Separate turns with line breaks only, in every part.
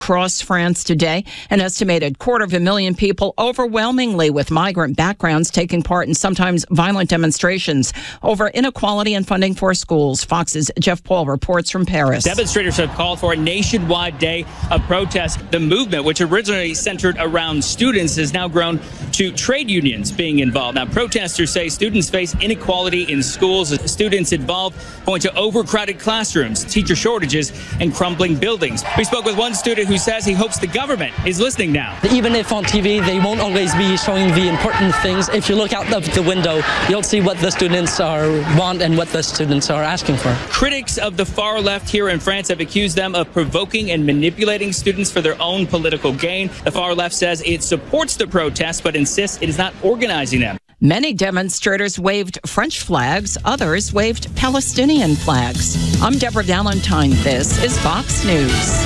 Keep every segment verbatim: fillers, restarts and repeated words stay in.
across France today. An estimated quarter of a million people, overwhelmingly with migrant backgrounds, taking part in sometimes violent demonstrations over inequality and funding for schools. Fox's Jeff Paul reports from Paris.
Demonstrators have called for a nationwide day of protest. The movement, which originally centered around students, has now grown to trade unions being involved. Now, protesters say students face inequality in schools. Students involved point to overcrowded classrooms, teacher shortages, and crumbling buildings. We spoke with one student who says he hopes the government is listening now.
Even if on T V, they won't always be showing the important things. If you look out of the window, you'll see what the students are want and what the students are asking for.
Critics of the far left here in France have accused them of provoking and manipulating students for their own political gain. The far left says it supports the protests, but insists it is not organizing them.
Many demonstrators waved French flags. Others waved Palestinian flags. I'm Deborah Valentine. This is Fox News.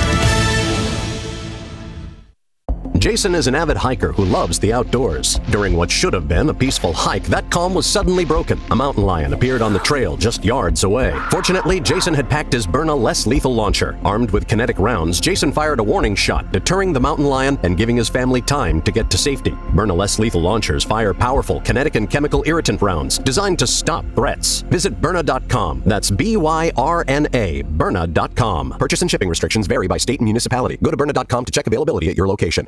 Jason is an avid hiker who loves the outdoors. During what should have been a peaceful hike, that calm was suddenly broken. A mountain lion appeared on the trail just yards away. Fortunately, Jason had packed his Byrna less lethal launcher. Armed with kinetic rounds, Jason fired a warning shot, deterring the mountain lion and giving his family time to get to safety. Byrna less lethal launchers fire powerful kinetic and chemical irritant rounds designed to stop threats. Visit Byrna dot com. That's B Y R N A, Byrna dot com. Purchase and shipping restrictions vary by state and municipality. Go to Byrna dot com to check availability at your location.